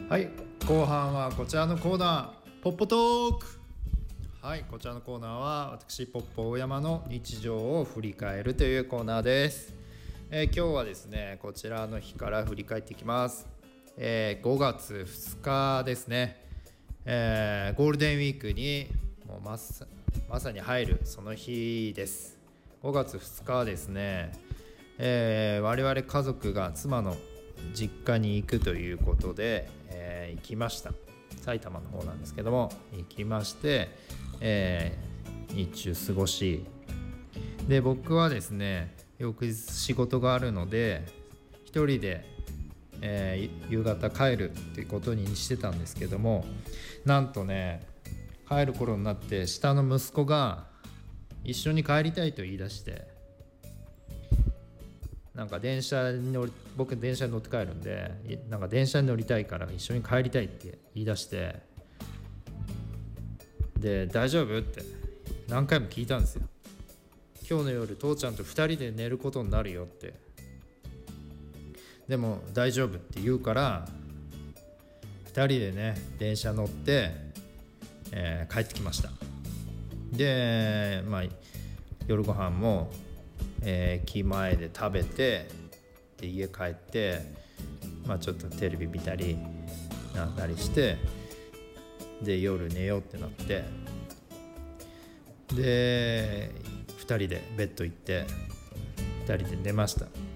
はい、後半はこちらのコーナー、ポッポトーク。はい、こちらのコーナーは私ポッポ大山の日常を振り返るというコーナーです。今日はですね、こちらの日から振り返っていきます。5月2日ですね、ゴールデンウィークにもうまさに入るその日です。5月2日はですね、我々家族が妻の実家に行くということで、行きました。埼玉の方なんですけども行きまして、日中過ごしで、僕はですね翌日仕事があるので一人で、夕方帰るっていうことにしてたんですけども、なんとね帰る頃になって下の息子が一緒に帰りたいと言い出して、なんか僕電車に乗って帰るんで、なんか電車に乗りたいから一緒に帰りたいって言い出して、で大丈夫って何回も聞いたんですよ。今日の夜父ちゃんと2人で寝ることになるよって。でも大丈夫って言うから2人でね電車乗って、帰ってきました。で夜ご飯も駅前で食べて、で家帰って、ちょっとテレビ見たりなんだりして、で夜寝ようってなって、で2人でベッド行って2人で寝ました。